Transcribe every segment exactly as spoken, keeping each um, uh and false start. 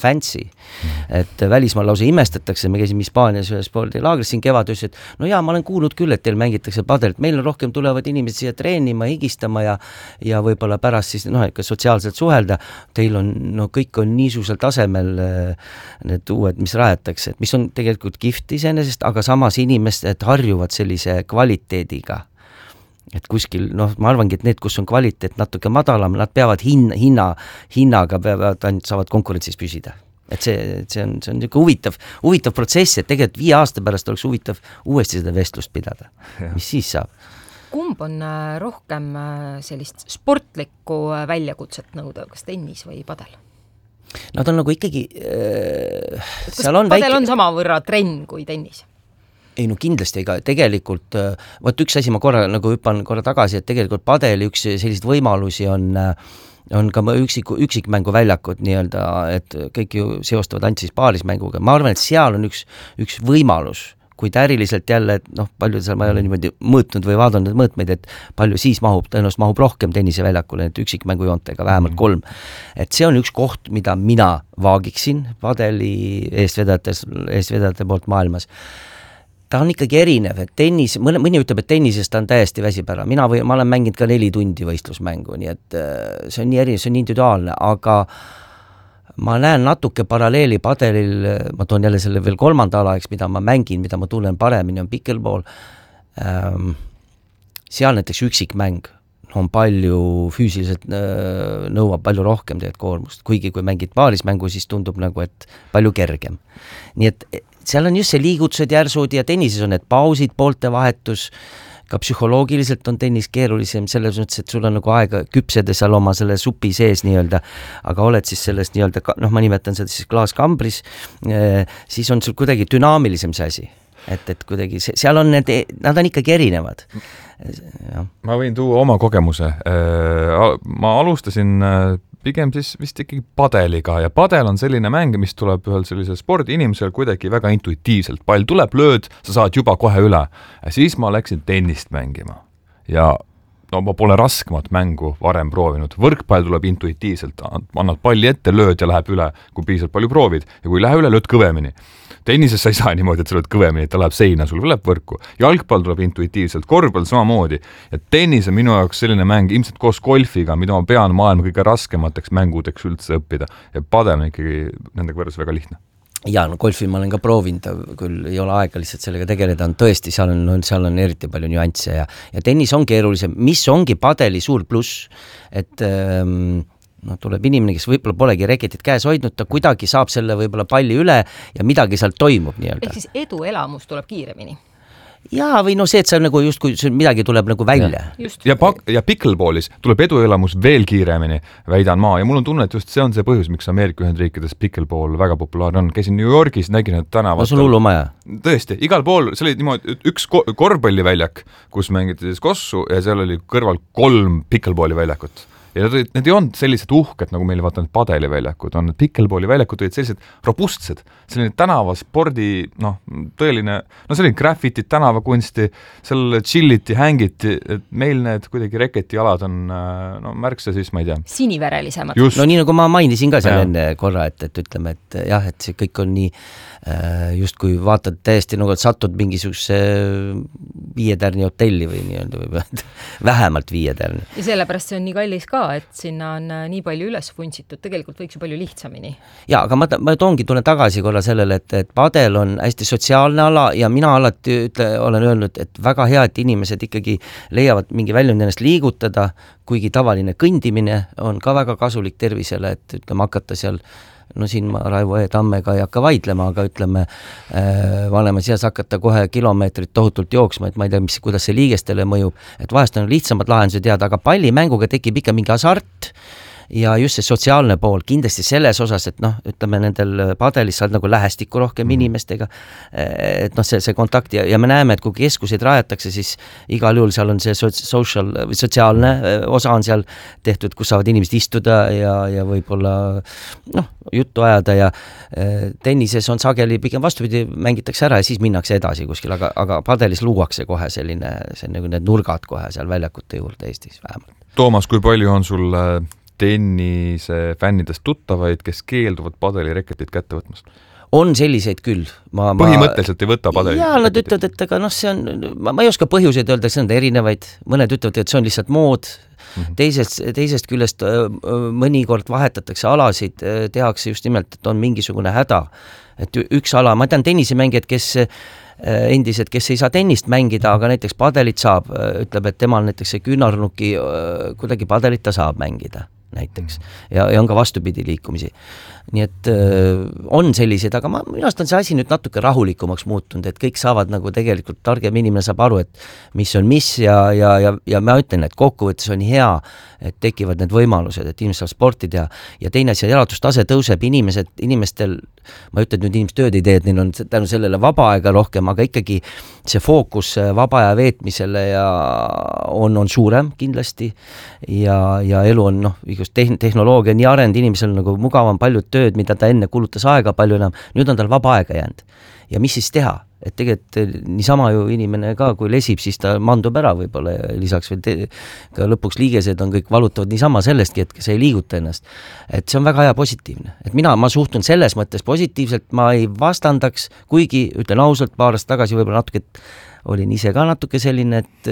fancy, et välismaal lausa imestatakse, me käisime Hispaanias ühes spordilaagris siin kevad, ütles, et no jaa, ma olen kuulnud küll, et teil mängitakse padelit, meil on rohkem tulevad inimesed siia treenima, higistama ja, ja võib-olla pärast siis noh, ikka sotsiaalselt suhelda, teil on, no kõik on niisugusel tasemel need uued, mis rajatakse, et mis on tegelikult kihvt iseenesest, aga samas inimesed harjuvad sellise kvaliteediga. Et kuskil, noh, ma arvangi, et need, kus on kvaliteet natuke madalam, nad peavad hinna, hinna, hinnaga peavad, ainult saavad konkurentsis püsida. Et see, see on, see on niisugune huvitav, huvitav protsess, et tegelikult viie aasta pärast oleks huvitav uuesti seda vestlust pidada. Ja. Mis siis saab? Kumb on rohkem sellist sportlikku väljakutset nõuda, kas tennis või padel? Nad on nagu ikkagi... Äh, kas padel väike... on sama võrra trenn kui tennis? Ei, no kindlasti, ega tegelikult, võt üks asi ma korra nagu hüppan korra tagasi, et tegelikult padeli üks selliseid võimalusi on, on ka üksik, üksikmängu väljakud nii-öelda, et kõik ju seostavad ainult siis paarismänguga. Ma arvan, et seal on üks, üks võimalus, kuid äriliselt jälle, et noh, palju seal ma ei ole niimoodi mõõtnud või vaadanud mõõtmeid, et palju siis mahub, tõenäoliselt mahub rohkem tenniseväljakule, et üksikmängujoontega vähemalt kolm. Et see on üks koht, mida mina vaagiksin padeli eestvedajate, eestvedajate poolt maailmas. Ta on ikkagi erinev, et tennis, mõni ütleb, et tennisest ta on täiesti väsib ära. Mina või, ma olen mänginud ka neli tundi võistlusmängu, nii et see on nii erinev, see on individuaalne, aga ma näen natuke paralleeli padelil, ma toon jälle selle veel kolmanda ala, eks, mida ma mängin, mida ma tunnen paremini, on pickleball. Ähm, seal näiteks üksikmäng on palju füüsiliselt nõuab palju rohkem teed koormust, kuigi kui mängid paarismängu, siis tundub nagu, et palju kergem. Nii et seal on just see liigutused järsud ja tennises on need pausid, poolte vahetus, ka psühholoogiliselt on tennis keerulisem selles mõttes, et sul on nagu aega küpseda seal oma selle supi sees nii-öelda, aga oled siis sellest nii-öelda, noh ma nimetan seda siis klaaskambris, siis on sul kuidagi dünaamilisem see asi. Et, et kuidagi, seal on need, nad on ikkagi erinevad. Ja. Ma võin tuua oma kogemuse. Ma alustasin pigem siis vist ikkagi padeliga ja padel on selline mäng, mis tuleb ühel sellisel spordiinimesel kuidagi väga intuitiivselt. Pall tuleb, lööd, sa saad juba kohe üle. Ja siis ma läksin tennist mängima ja no ma pole raskemat mängu varem proovinud. Võrkpall tuleb intuitiivselt, annad palli ette, lööd ja läheb üle, kui piisavalt palju proovid ja kui lähe üle, lööd kõvemini. Tennises sa ei saa niimoodi, et sa lööd kõvemini, et ta läheb seina, sul läheb võrku. Jalgpall tuleb intuitiivselt, korvpall samamoodi. Ja tennis on minu jaoks selline mäng, ilmselt koos golfiga, mida ma pean maailma kõige raskemateks mängudeks üldse õppida. Ja padel on ikkagi nendega võrdes väga lihtne. Ja, no golfi ma olen ka proovinud, küll ei ole aega lihtsalt sellega tegeleda, on tõesti, seal on, no, seal on eriti palju nüansse ja, ja tennis on keerulisem, mis ongi padeli suur pluss, et ähm, no, tuleb inimene, kes võib-olla polegi reketit käes hoidnud, ta kuidagi saab selle võib-olla palli üle ja midagi seal toimub nii-öelda. Ehk siis eduelamus tuleb kiiremini. Jaa, või no see, et seal nagu just kui midagi tuleb nagu välja. Ja, ja, pak- ja pickleballis tuleb eduelamus veel kiiremini, väidan maa. Ja mul on tunne, et just see on see põhjus, miks Ameerika Ühendriikides pickleball väga populaarne on. Käisin New Yorgis, nägin need tänavad. No sul hullu maja. Tõesti, igal pool, see oli niimoodi üks korvpalliväljak, kus mängiti kossu ja seal oli kõrval kolm pickleballi väljakut. Ja need, need ei olnud sellised uhked, nagu meil vaata need padeliväljakud on. Picklebali väljakud olid sellised robustsed, selline tänavaspordi, noh, tõeline, no selline graffiti, tänavakunsti, seal chilliti, hängiti, et meil need kuidagi reketi alad on, no märksa siis, ma ei tea. Sinivärelisemad. Just. No nii nagu ma mainisin ka seal ja. enne korra, et, et ütleme, et jah, et see kõik on nii just kui vaatad täiesti nagu, et satud mingisuguse viietärni hotelli või nii-öelda või vähemalt viietärni. Ja sellepärast see on nii kallis ka, et sinna on nii palju üles vuntsitud, tegelikult võiks ju palju lihtsamini. Ja, aga ma, ma toongi tulen tagasi korra sellele, et, et padel on hästi sotsiaalne ala ja mina alati ütle, olen öelnud, et väga hea, et inimesed ikkagi leiavad mingi väljund ennast liigutada, kuigi tavaline kõndimine on ka väga kasulik tervisele, et ütleme hakata seal no siin ma Raivo E. Tammega ei hakka vaidlema, aga ütleme äh, vanema seas hakata kohe kilomeetrit tohutult jooksma, et ma ei tea, mis, kuidas see liigestele mõjub, et vahest on lihtsamad lahendused teada, aga pallimänguga tekib ikka mingi hasart ja just see sotsiaalne pool kindlasti selles osas, et noh, ütleme nendel padelis saad nagu lähestikku rohkem inimestega, et noh, see, see kontakt ja, ja me näeme, et kui keskuseid rajatakse, siis igal juhul seal on see social, sotsiaalne osa on seal tehtud, kus saavad inimesed istuda ja, ja võib-olla noh, juttu ajada ja tennises on sageli pigem vastupidi, mängitakse ära ja siis minnakse edasi kuskil, aga, aga padelis luuakse kohe selline, see nagu need nurgad kohe seal väljakute juurde Eestis vähemalt. Toomas, kui palju on sul tennise fännidest tuttavaid, kes keelduvad padelireketit kätte võtmast? On selliseid küll. Ma, Põhimõtteliselt ei võta padeli? Jaa, nad ütlevad, et aga noh, see on, ma, ma ei oska põhjuseid öelda, see on erinevaid, mõned ütlevad, et see on lihtsalt mood, mm-hmm. teisest, teisest küljest mõnikord vahetatakse alasid, tehakse just nimelt, et on mingisugune häda. Et üks ala, ma tean tennisemängijad, kes endised, kes ei saa tennist mängida, aga näiteks padelit saab, ütleb, et temal näiteks see küünarnuki kuidagi padelit ta saab mängida näiteks ja, ja on ka vastupidi liikumisi. Nii et äh, on sellised, aga ma, minu arust on see asi nüüd natuke rahulikumaks muutunud, et kõik saavad nagu tegelikult, targem inimene saab aru, et mis on mis ja, ja, ja, ja ma ütlen, et kokkuvõttes on hea, et tekivad need võimalused, et inimesed saab sporti teha ja teine asi, elatustase tõuseb, inimesed, inimestel, ma ütlen nüüd inimesed tööd ei tee, et neil on tänu sellele vaba aega rohkem, aga ikkagi see fookus vaba aja veetmisele ja on, on suurem kindlasti ja, ja elu on noh, tehnoloogia on nii arend, inimesel nagu mugavam paljud tööd, mida ta enne kulutas aega palju enam, nüüd on tal vaba aega jäänud. Ja mis siis teha? Et tegelikult niisama ju inimene ka, kui lesib, siis ta mandub ära võib-olla ja lisaks veel te- ka lõpuks liigesed on kõik valutavad niisama sellestki, et sa ei liiguta ennast. Et see on väga hea positiivne. Et mina, ma suhtun selles mõttes positiivselt, ma ei vastandaks, kuigi ütlen ausalt, paar aastat tagasi võib-olla natuke olin ise ka natuke selline, et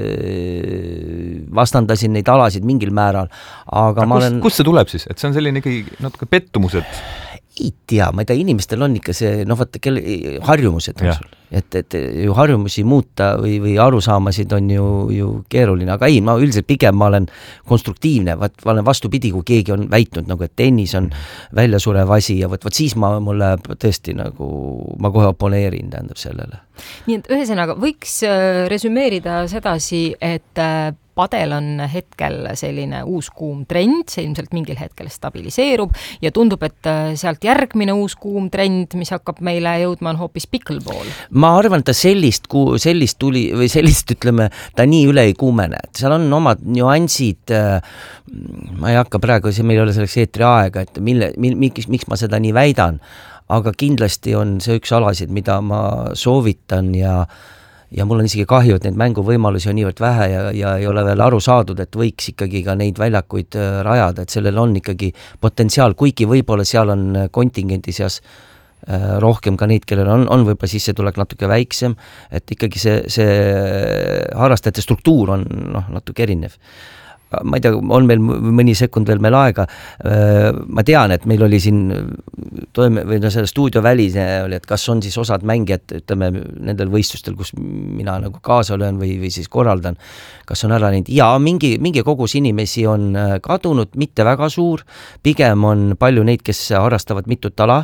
vastandasin neid alasid mingil määral, aga ja ma kus, olen... Kust see tuleb siis? Et see on selline ikkagi natuke pettumus, et... Ei tea, ma ei tea, inimestel on ikka see, noh vaata, kelle harjumused on ja. Sul. Et, et ju harjumusi muuta või, või arusaamasid on ju, ju keeruline, aga ei, ma üldiselt pigem ma olen konstruktiivne, vaat, ma olen vastupidi, kui keegi on väitnud, nagu, et tennis on väljasurev asi ja võt, võt siis ma, mul läheb tõesti nagu, ma kohe oponeerin, tähendab sellele. Nii et ühesõnaga võiks resümeerida sedasi, et padel on hetkel selline uus kuum trend, see ilmselt mingil hetkel stabiliseerub ja tundub, et sealt järgmine uus kuum trend, mis hakkab meile jõudma, on hoopis pickleball. Ma arvan, et ta sellist, sellist tuli või sellist, ütleme, ta nii üle ei kuumene. Seal on omad nüansid, ma ei hakka praegu, see meil ei ole selleks eetri aega, et mille, miks, miks ma seda nii väidan, aga kindlasti on see üks alasid, mida ma soovitan ja ja mul on isegi kahju, et neid mänguvõimalusi on niivõrd vähe ja, ja ei ole veel aru saadud, et võiks ikkagi ka neid väljakuid rajada, et sellel on ikkagi potentsiaal, kuigi võib-olla seal on kontingendi seas rohkem ka neid, kellel on, on võib-olla sissetulek natuke väiksem, et ikkagi see, see harrastajate struktuur on noh, natuke erinev. Ma ei tea, on meil mõni sekund veel meil aega. Ma tean, et meil oli siin toime, või no selle stuudio välise oli, et kas on siis osad mängijad, ütleme, nendel võistlustel, kus mina nagu kaasa olen või, või siis korraldan, kas on ära neid, ja mingi, mingi kogus inimesi on kadunud, mitte väga suur, pigem on palju neid, kes harrastavad mitut ala,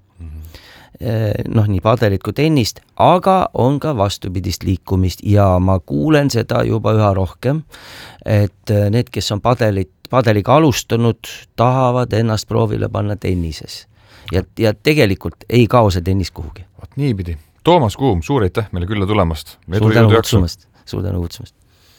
noh, nii padelit kui tennist, aga on ka vastupidist liikumist ja ma kuulen seda juba üha rohkem, et need, kes on padelit, padeliga alustanud, tahavad ennast proovile panna tennises. Ja, ja tegelikult ei kao see tennis kuhugi. Vaat niipidi. Toomas Kuum, suur aitäh meile külla tulemast. Suur tänu kutsumast. Suur tänu kutsumast.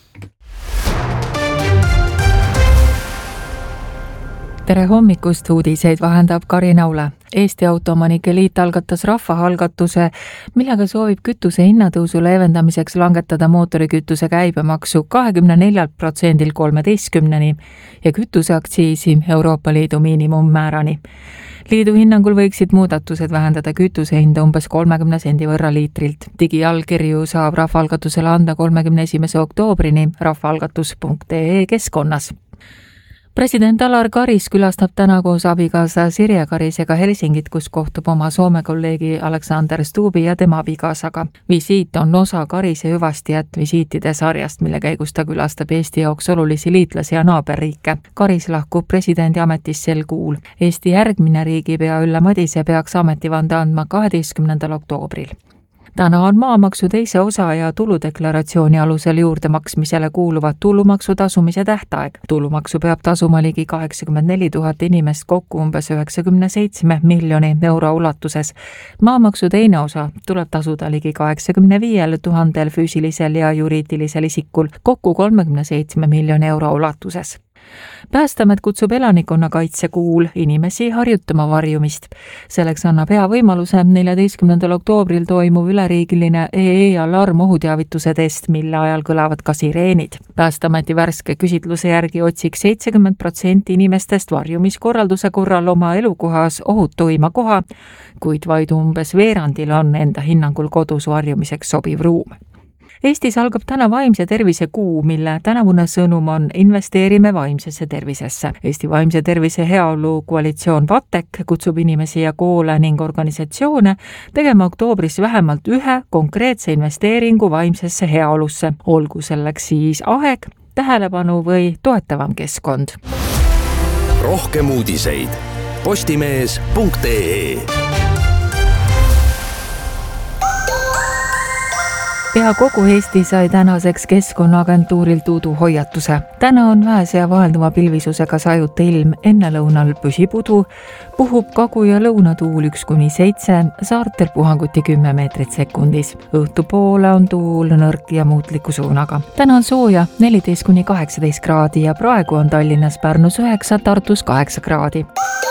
Tere hommikust, uudiseid vahendab Kari Naule. Eesti Autoomanike Liit algatas rahvaalgatuse, millega soovib kütuse hinnatõusu leevendamiseks langetada mootorikütuse käibemaksu kahekümne neljalt protsendilt kolmeteistkümneni ja kütuseaktsiisi Euroopa Liidu miinimummäärani. Liidu hinnangul võiksid muudatused vähendada kütuse hinda umbes kolmekümne sendi võrra liitrilt. Digiallkirju saab rahvaalgatusele anda kolmekümne esimese oktoobrini rahvaalgatus punkt ee keskkonnas. President Alar Karis külastab täna koos abikaasa Sirje Karisega Helsingit, kus kohtub oma Soome kolleegi Alexander Stubbi ja tema abikaasaga. Visiit on osa Karise hüvastijät visiitide sarjast, mille käigus ta külastab Eesti jaoks olulisi liitlasi ja naaberriike. Karis lahkub presidendi ametis sel kuul. Eesti järgmine riigipea Ülle Madise peaks ametivande andma kaheteistkümnendal oktoobril. Täna on maamaksu teise osa ja tuludeklaratsiooni alusel juurde maksmisele kuuluvad tulumaksu tasumise tähtaeg. Tulumaksu peab tasuma ligi kaheksakümmend neli tuhat inimest kokku umbes üheksakümne seitsme miljoni euro ulatuses. Maamaksu teine osa tuleb tasuda ligi kaheksakümne viiel tuhandel füüsilisel ja juriidilisel isikul kokku kolmekümne seitsme miljoni euro ulatuses. Päästeamet kutsub elanikkonnakaitse kuul inimesi harjutama varjumist. Selleks annab hea võimaluse neljateistkümnendal oktoobril toimuv üleriigiline E E alarm ohuteavituse test, mille ajal kõlavad ka sireenid. Päästeameti värske küsitluse järgi otsiks seitsekümmend protsenti inimestest varjumiskorralduse korral oma elukohas ohutuima koha, kuid vaid umbes veerandil on enda hinnangul kodus varjumiseks sobiv ruum. Eestis algab täna vaimse tervise kuu, mille tänavune sõnum on investeerime vaimsesse tervisesse. Eesti vaimse tervise heaolu koalitsioon VATEK kutsub inimesi ja koole ning organisatsioone tegema oktoobris vähemalt ühe konkreetse investeeringu vaimsesse heaolusse, olgu selleks siis aeg, tähelepanu või toetavam keskkond. Rohkem uudiseid postimees punkt ee. Pea kogu Eesti sai tänaseks Keskkonnaagentuurilt uudu hoiatuse. Täna on vähese ja vahelduva pilvisusega sajuta ilm, ennelõunal püsipudu, puhub kagu- ja lõunatuul üks kuni seitse, saartel puhanguti kümme meetrit sekundis. Õhtupoole on tuul nõrk ja muutliku suunaga. Täna on sooja neliteist kuni kaheksateist kraadi ja praegu on Tallinnas, Pärnus üheksa, Tartus kaheksa kraadi.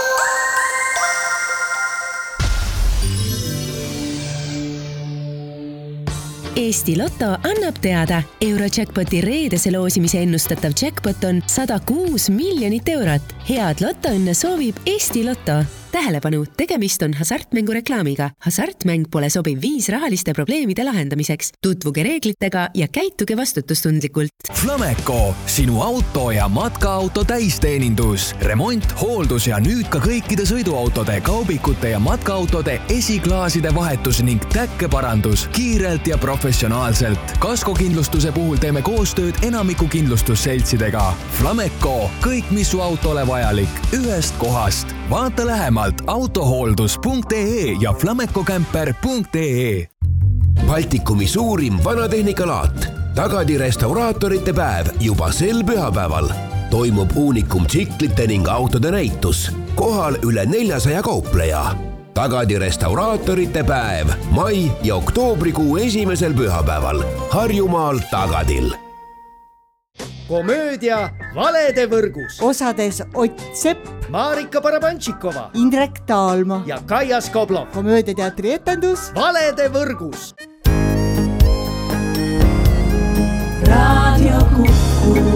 Eesti Lotto annab teada, Eurojackpoti reedese loosimise ennustatav jackpot on sada kuus miljonit eurot. Head lotoõnne soovib Eesti Lotto. Tähelepanu, tegemist on hasartmängu reklaamiga. Hasartmäng pole sobiv viis rahaliste probleemide lahendamiseks. Tutvuge reeglitega ja käituge vastutustundlikult. Flameco, sinu auto ja matkaauto täisteenindus. Remont, hooldus ja nüüd ka kõikide sõiduautode, kaubikute ja matkaautode esiklaaside vahetus ning täkkeparandus kiirelt ja professionaalselt. Kaskokindlustuse puhul teeme koostööd enamiku kindlustusseltsidega. Flameco, kõik mis su autole vajalik, ühest kohast. Vaata lähemalt autohooldus punkt ee ja flamecocamper punkt ee. Baltikumi suurim vanatehnikalaat. Tagadi restauraatorite päev juba sel pühapäeval. Toimub uunikum tsiklite ning autode näitus. Kohal üle neljasaja kaupleja. Tagadi restauraatorite päev mai ja oktoobrikuu esimesel pühapäeval. Harjumaal Tagadil. Komöödia Valede võrgus. Osades Ott Sepp, Marika Barabantšikova, Indrek Taalma ja Kaia Skoblov. Komöödiateatri etendus Valede võrgus. Raadio Kuku.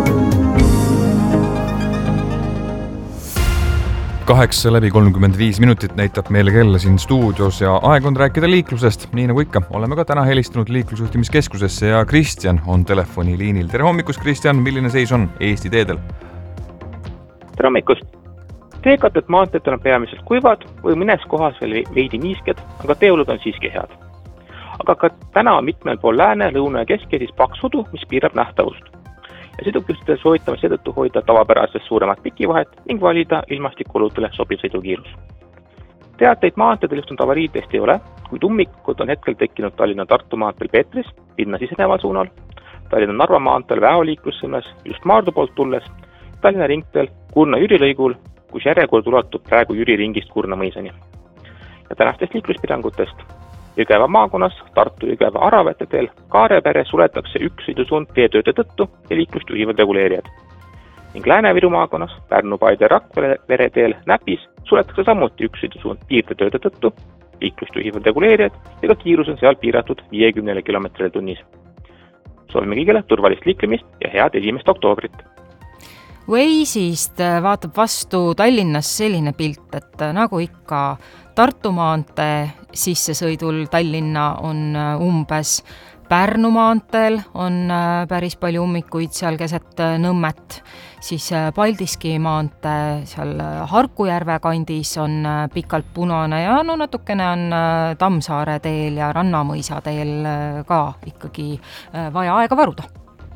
Kaheksa läbi kolmkümmend viis minutit näitab meile kella siin stuudios ja aeg on rääkida liiklusest. Nii nagu ikka, oleme ka täna helistanud liiklusjuhtimiskeskusesse ja Kristjan on telefoniliinil. Tere hommikust, Kristjan, milline seis on Eesti teedel? Tere hommikust. Teekatet maanteed on peamiselt kuivad või mõnes kohas veel veidi niisked, aga teeolud on siiski head. Aga ka täna on mitmel pool lääne, lõuna ja keskeedis paks udu, mis piirab nähtavust. Ja sõidukitele soovitame seetõttu hoida tavapärasest suuremat pikivahet ning valida ilmastikuludele sobiv sõidukiirus. Teateid maanteedel just avariidest ei ole, kuid ummikud on hetkel tekkinud Tallinna-Tartu maanteel Peetris, linna siseneval suunal, Tallinna-Narva maanteel Väo-liiklussõimes, just Maardu poolt tulles, Tallinna ringteel Kurna-Jüri lõigul, kus järjekord ulatub praegu Jüri ringist Kurna mõisani. Ja tänastest liikluspiirangutest. Jõgeva maakonnas, Tartu Jõgeva Aravete teel, Kaarepere suletakse üks sõidusuund teetööde tõttu ja liiklust juhivad reguleerijad. Ning Lääne-Viru maakonnas, Pärnu-Paide Rakvere teel Näpis suletakse samuti üks sõidusuund piirdetööde tõttu, liiklust juhivad reguleerijad ja ka kiirus on seal piiratud viiekümne kilomeetrile tunnis. Soovime kõigile turvalist liiklemist ja head esimest oktoobrit. Waze'ist vaatab vastu Tallinnas selline pilt, et nagu ikka Tartu maantee sissesõidul Tallinna on umbes, Pärnu maanteel on päris palju ummikuid seal keset Nõmmet, siis Paldiski maantee seal Harkujärve kandis on pikalt punane ja no natukene on Tammsaare teel ja Rannamõisa teel ka ikkagi vaja aega varuda.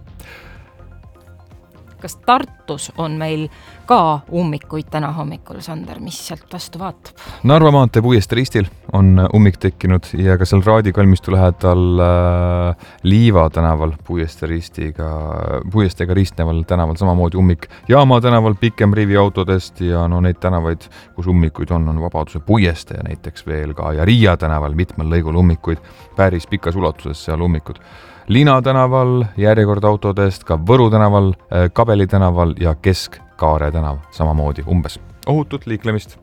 Kas Tartus on meil ka ummikuid täna hommikul, Sander, mis sealt vastu vaatab? Narva maantee Puiestee ristil on ummik tekkinud ja ka seal Raadi kalmistu lähedal äh, Liiva tänaval Puiestee ristiga, Puiesteega ristneval tänaval samamoodi ummik. Jaama tänaval pikem rivi autodest ja no neid tänavaid, kus ummikuid on, on Vabaduse Puiestee näiteks veel ka ja Riia tänaval mitmel lõigul ummikuid, päris pikas ulatuses seal ummikud. Lina tänaval järjekord autodest, ka Võru tänaval, Kabeli tänaval ja Kesk-Kaare tänav samamoodi umbes. Ohutut liiklemist!